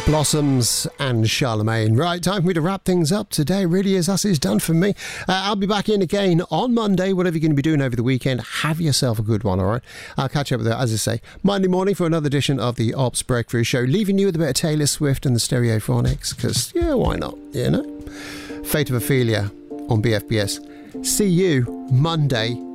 Blossoms and Charlemagne. Right, time for me to wrap things up today. Really is. That's it's done for me. I'll be back in again on Monday. Whatever you're going to be doing over the weekend, have yourself a good one, all right? I'll catch up with you, as I say, Monday morning for another edition of the Ops Breakthrough Show, leaving you with a bit of Taylor Swift and the Stereophonics, because, yeah, why not, you know? Fate of Ophelia on BFBS. See you Monday